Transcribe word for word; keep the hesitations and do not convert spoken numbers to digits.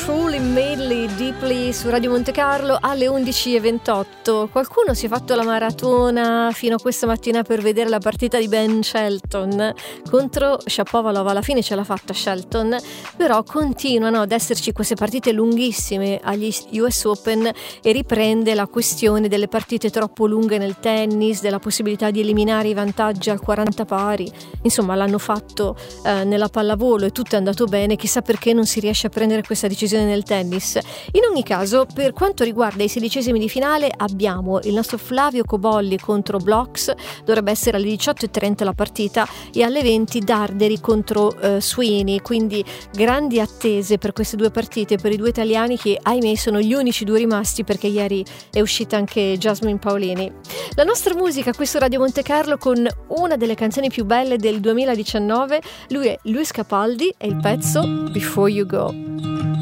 Truly Madly Deeply su Radio Monte Carlo alle undici e ventotto. Qualcuno si è fatto la maratona fino a questa mattina per vedere la partita di Ben Shelton contro Shapovalov. Alla fine ce l'ha fatta Shelton, però continuano ad esserci queste partite lunghissime agli U S Open e riprende la questione delle partite troppo lunghe nel tennis, della possibilità di eliminare i vantaggi al quaranta pari. Insomma, l'hanno fatto eh, nella pallavolo e tutto è andato bene, chissà perché non si riesce a prendere questa decisione nel tennis. In ogni caso, per quanto riguarda i sedicesimi di finale, abbiamo il nostro Flavio Cobolli contro Blocks, dovrebbe essere alle diciotto e trenta la partita, e alle venti Darderi contro uh, Sweeney, quindi grandi attese per queste due partite, per i due italiani che ahimè sono gli unici due rimasti, perché ieri è uscita anche Jasmine Paolini. La nostra musica qui su Radio Monte Carlo con una delle canzoni più belle del duemiladiciannove, lui è Luis Capaldi e il pezzo Before You Go.